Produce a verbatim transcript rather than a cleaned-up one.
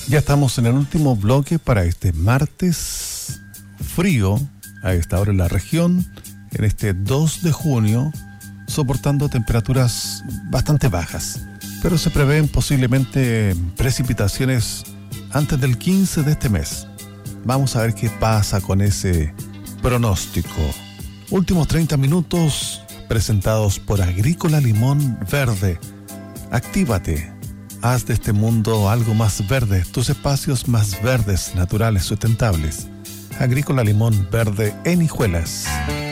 Ya estamos en el último bloque para este martes frío a esta hora en la región, en este dos de junio, soportando temperaturas bastante bajas, pero se prevén posiblemente precipitaciones antes del quince de este mes. Vamos a ver qué pasa con ese pronóstico. Últimos treinta minutos presentados por Agrícola Limón Verde. Actívate. Haz de este mundo algo más verde, tus espacios más verdes, naturales, sustentables. Agrícola Limón Verde en Hijuelas.